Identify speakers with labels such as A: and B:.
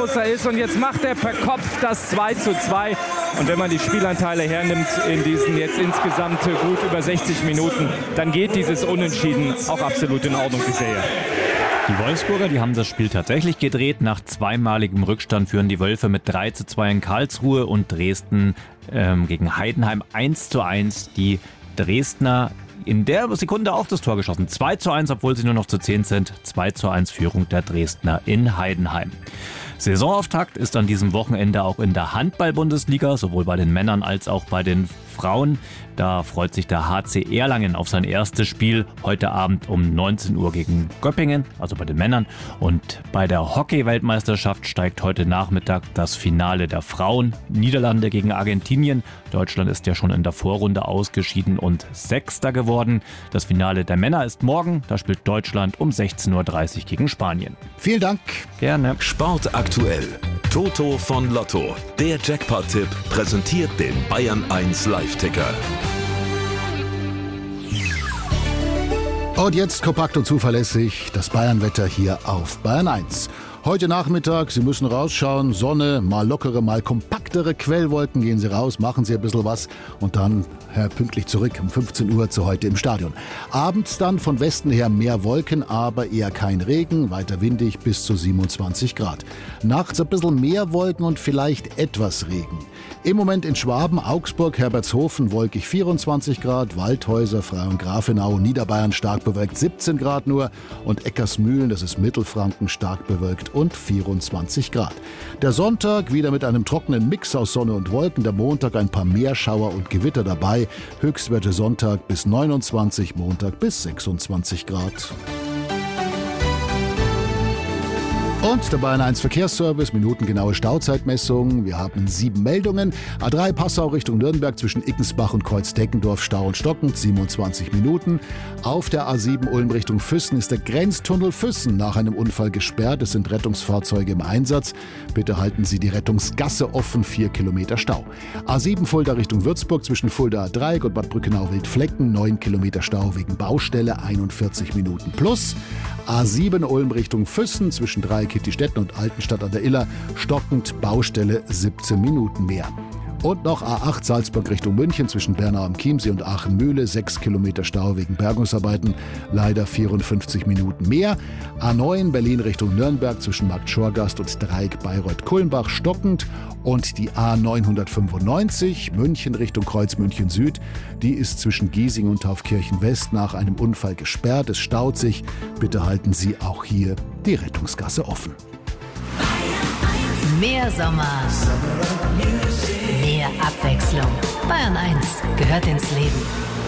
A: Torschützengroßer ist. Und jetzt macht er per Kopf das 2:2. Und wenn man die Spielanteile hernimmt in diesen jetzt insgesamt gut über 60 Minuten, dann geht dieses Unentschieden auch absolut in Ordnung, wie ich sehe.
B: Die Wolfsburger, die haben das Spiel tatsächlich gedreht. Nach zweimaligem Rückstand führen die Wölfe mit 3:2 in Karlsruhe und Dresden gegen Heidenheim 1:1. Die Dresdner in der Sekunde auch das Tor geschossen. 2:1, obwohl sie nur noch zu 10 sind. 2:1 Führung der Dresdner in Heidenheim. Saisonauftakt ist an diesem Wochenende auch in der Handball-Bundesliga, sowohl bei den Männern als auch bei den Frauen. Da freut sich der HC Erlangen auf sein erstes Spiel heute Abend um 19 Uhr gegen Göppingen, also bei den Männern. Und bei der Hockey-Weltmeisterschaft steigt heute Nachmittag das Finale der Frauen. Niederlande gegen Argentinien. Deutschland ist ja schon in der Vorrunde ausgeschieden und Sechster geworden. Das Finale der Männer ist morgen. Da spielt Deutschland um 16:30 Uhr gegen Spanien.
C: Vielen Dank.
B: Gerne.
D: Sport aktuell. Toto von Lotto. Der Jackpot-Tipp präsentiert den Bayern 1 Live-Ticker.
C: Und jetzt kompakt und zuverlässig das Bayern-Wetter hier auf Bayern 1. Heute Nachmittag, Sie müssen rausschauen, Sonne, mal lockere, mal kompaktere Quellwolken. Gehen Sie raus, machen Sie ein bisschen was und dann pünktlich zurück um 15 Uhr zu heute im Stadion. Abends dann von Westen her mehr Wolken, aber eher kein Regen, weiter windig bis zu 27 Grad. Nachts ein bisschen mehr Wolken und vielleicht etwas Regen. Im Moment in Schwaben, Augsburg, Herbertshofen wolkig 24 Grad, Waldhäuser, Frei und Grafenau, Niederbayern stark bewölkt 17 Grad nur und Eckersmühlen, das ist Mittelfranken, stark bewölkt und 24 Grad. Der Sonntag wieder mit einem trockenen Mix aus Sonne und Wolken, der Montag ein paar Meerschauer und Gewitter dabei, Höchstwerte Sonntag bis 29, Montag bis 26 Grad. Und der Bayern 1 Verkehrsservice, minutengenaue Stauzeitmessung. Wir haben 7 Meldungen. A3 Passau Richtung Nürnberg zwischen Ickensbach und Kreuzdeckendorf, Stau und Stockend, 27 Minuten. Auf der A7 Ulm Richtung Füssen ist der Grenztunnel Füssen nach einem Unfall gesperrt. Es sind Rettungsfahrzeuge im Einsatz. Bitte halten Sie die Rettungsgasse offen, 4 Kilometer Stau. A7 Fulda Richtung Würzburg zwischen Fulda A3 und Bad Brückenau-Wildflecken, 9 Kilometer Stau wegen Baustelle, 41 Minuten plus. A7 Ulm Richtung Füssen zwischen Kittistetten und Altenstadt an der Iller, stockend, Baustelle 17 Minuten mehr. Und noch A8 Salzburg Richtung München zwischen Bernau am Chiemsee und Aachen-Mühle, 6 Kilometer Stau wegen Bergungsarbeiten, leider 54 Minuten mehr. A9 Berlin Richtung Nürnberg zwischen Markt Schorgast und Dreieck Bayreuth-Kulmbach, stockend. Und die A995 München Richtung Kreuz München Süd, die ist zwischen Giesing und Taufkirchen West nach einem Unfall gesperrt. Es staut sich. Bitte halten Sie auch hier die Rettungsgasse offen.
E: Mehr Sommer, mehr Abwechslung. Bayern 1 gehört ins Leben.